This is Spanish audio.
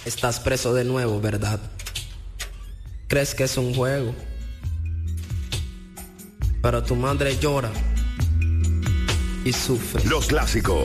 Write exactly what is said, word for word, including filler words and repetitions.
Estás preso de nuevo, ¿verdad? ¿Crees que es un juego? Pero tu madre llora y sufre. Los clásicos.